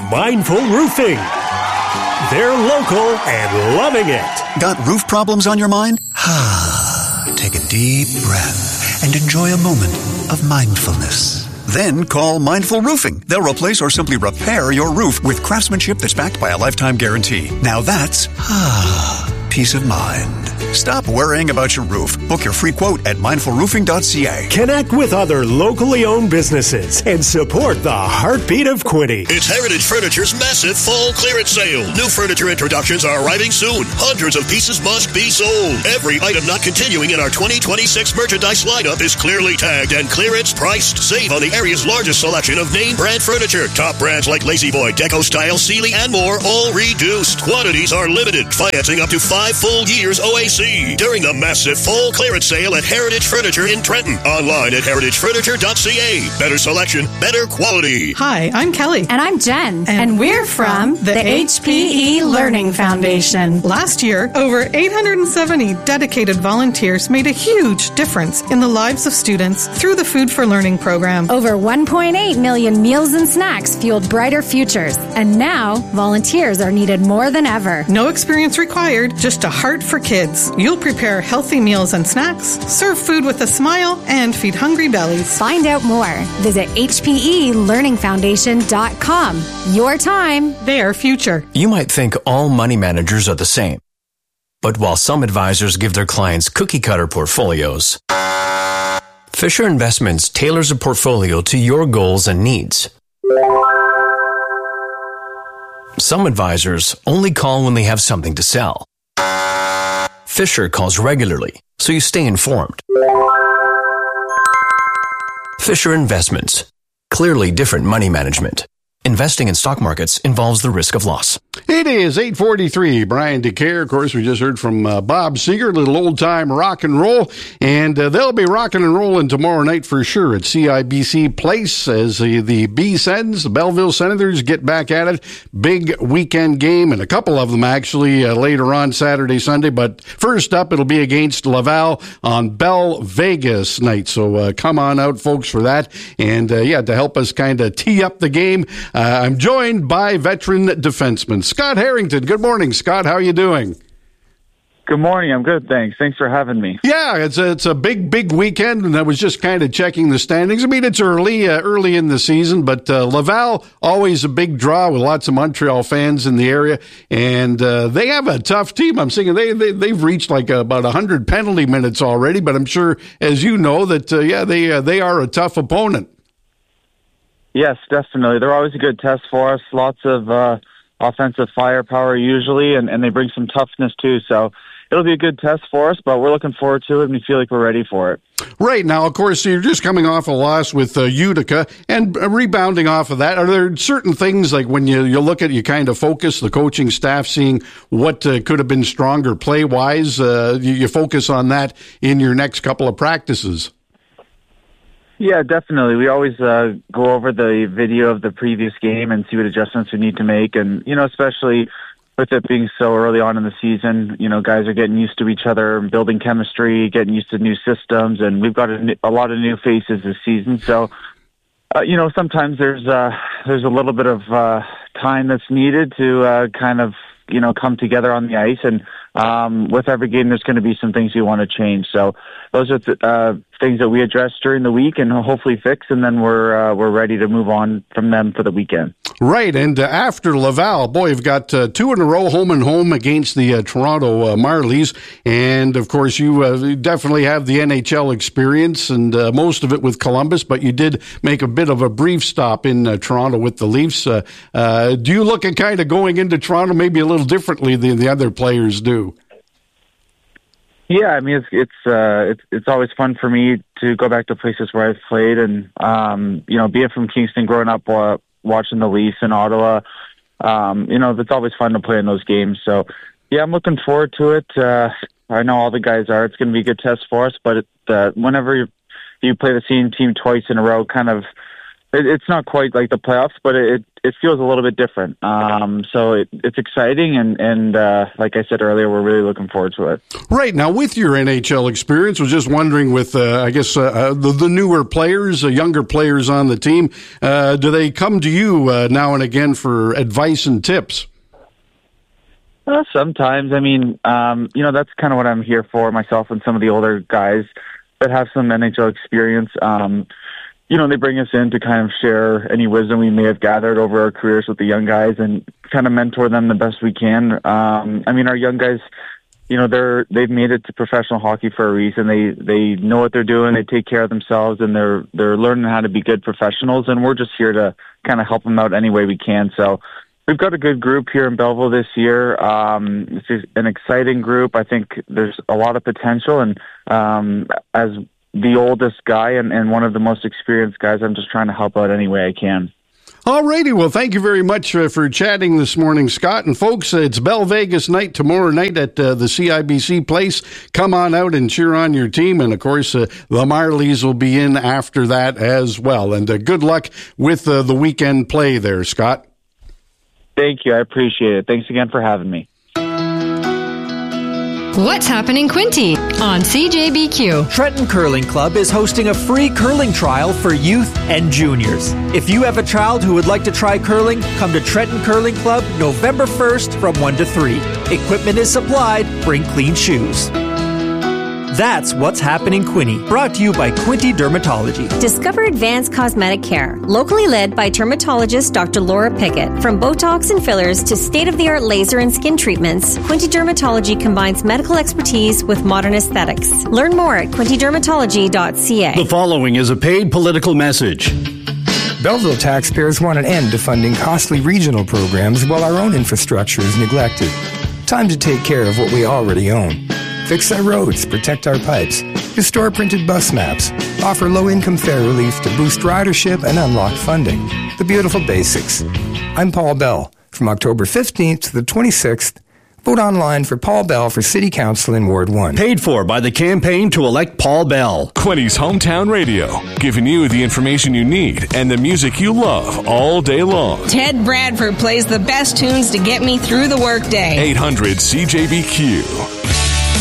Mindful Roofing. They're local and loving it. Got roof problems on your mind? Take a deep breath and enjoy a moment of mindfulness. Then call Mindful Roofing. They'll replace or simply repair your roof with craftsmanship that's backed by a lifetime guarantee. Now that's peace of mind. Stop worrying about your roof. Book your free quote at mindfulroofing.ca. Connect with other locally owned businesses and support the heartbeat of Quinte. It's Heritage Furniture's massive fall clearance sale. New furniture introductions are arriving soon. Hundreds of pieces must be sold. Every item not continuing in our 2026 merchandise lineup is clearly tagged and clearance priced. Save on the area's largest selection of name brand furniture. Top brands like Lazy Boy, Deco Style, Sealy, and more, all reduced. Quantities are limited. Financing up to 5 full years OAC. During the massive fall clearance sale at Heritage Furniture in Trenton. Online at heritagefurniture.ca. Better selection, better quality. Hi, I'm Kelly. And I'm Jen. And we're from the HPE Learning Foundation. Last year, over 870 dedicated volunteers made a huge difference in the lives of students through the Food for Learning program. Over 1.8 million meals and snacks fueled brighter futures. And now, volunteers are needed more than ever. No experience required, just a heart for kids. You'll prepare healthy meals and snacks, serve food with a smile, and feed hungry bellies. Find out more. Visit HPELearningFoundation.com. Your time, their future. You might think all money managers are the same. But while some advisors give their clients cookie-cutter portfolios, Fisher Investments tailors a portfolio to your goals and needs. Some advisors only call when they have something to sell. Fisher calls regularly, so you stay informed. Fisher Investments. Clearly different money management. Investing in stock markets involves the risk of loss. It is 8:43. Brian DeCare. Of course, we just heard from Bob Seger, a little old-time rock and roll. And they'll be rocking and rolling tomorrow night for sure at CIBC Place as the B-Sens, the Belleville Senators, get back at it. Big weekend game, and a couple of them actually later on Saturday, Sunday. But first up, it'll be against Laval on Bell Vegas night. So come on out, folks, for that. And, to help us kind of tee up the game, I'm joined by veteran defenseman Scott Harrington. Good morning, Scott. How are you doing? Good morning. I'm good, thanks. Thanks for having me. Yeah, it's a big weekend, and I was just kind of checking the standings. I mean, it's early in the season, but Laval, always a big draw with lots of Montreal fans in the area, and they have a tough team. I'm thinking they've reached like about 100 penalty minutes already, but I'm sure, as you know, that, they are a tough opponent. Yes, definitely. They're always a good test for us. Lots of offensive firepower usually, and they bring some toughness too. So it'll be a good test for us, but we're looking forward to it, and we feel like we're ready for it. Right. Now, of course, you're just coming off a loss with Utica and rebounding off of that. Are there certain things, like when you look at, you kind of focus, the coaching staff seeing what could have been stronger play-wise, you focus on that in your next couple of practices? Yeah, definitely. We always go over the video of the previous game and see what adjustments we need to make. And, especially with it being so early on in the season, guys are getting used to each other, building chemistry, getting used to new systems. And we've got a lot of new faces this season. So, sometimes there's a little bit of time that's needed to kind of, come together on the ice. And with every game, there's going to be some things we want to change. So those are things that we address during the week and hopefully fix, and then we're ready to move on from them for the weekend. Right, and after Laval, boy, you've got 2 in a row, home and home against the Toronto Marlies, and of course you definitely have the NHL experience, and most of it with Columbus, but you did make a bit of a brief stop in Toronto with the Leafs. Do you look at kind of going into Toronto maybe a little differently than the other players do? Yeah, I mean it's always fun for me to go back to places where I've played, and being from Kingston, growing up watching the Leafs in Ottawa, it's always fun to play in those games. So yeah, I'm looking forward to it. I know all the guys are. It's going to be a good test for us, but whenever you play the same team twice in a row, kind of it's not quite like the playoffs, but it it feels a little bit different. So it's exciting, and like I said earlier, we're really looking forward to it. Right. Now, with your NHL experience, I was just wondering with, the newer players, younger players on the team, do they come to you now and again for advice and tips? Sometimes. I mean, that's kind of what I'm here for, myself and some of the older guys that have some NHL experience. They bring us in to kind of share any wisdom we may have gathered over our careers with the young guys and kind of mentor them the best we can. Our young guys, they've made it to professional hockey for a reason. They know what they're doing. They take care of themselves, and they're learning how to be good professionals. And we're just here to kind of help them out any way we can. So we've got a good group here in Belleville this year. It's an exciting group. I think there's a lot of potential, and as the oldest guy and one of the most experienced guys, I'm just trying to help out any way I can. All righty. Well, thank you very much for chatting this morning, Scott. And folks, it's Bell Vegas night tomorrow night at the CIBC Place. Come on out and cheer on your team. And, of course, the Marlies will be in after that as well. And good luck with the weekend play there, Scott. Thank you. I appreciate it. Thanks again for having me. What's happening, Quinty, on CJBQ? Trenton Curling Club is hosting a free curling trial for youth and juniors. If you have a child who would like to try curling, come to Trenton Curling Club November 1st from 1 to 3. Equipment is supplied. Bring clean shoes. That's What's Happening, Quinny, brought to you by Quinty Dermatology. Discover advanced cosmetic care, locally led by dermatologist Dr. Laura Pickett. From Botox and fillers to state-of-the-art laser and skin treatments, Quinty Dermatology combines medical expertise with modern aesthetics. Learn more at quintydermatology.ca. The following is a paid political message. Belleville taxpayers want an end to funding costly regional programs while our own infrastructure is neglected. Time to take care of what we already own. Fix our roads, protect our pipes, restore printed bus maps, offer low-income fare relief to boost ridership and unlock funding. The beautiful basics. I'm Paul Bell. From October 15th to the 26th, vote online for Paul Bell for City Council in Ward 1. Paid for by the campaign to elect Paul Bell. Quinty's Hometown Radio, giving you the information you need and the music you love all day long. Ted Bradford plays the best tunes to get me through the workday. 800 CJBQ.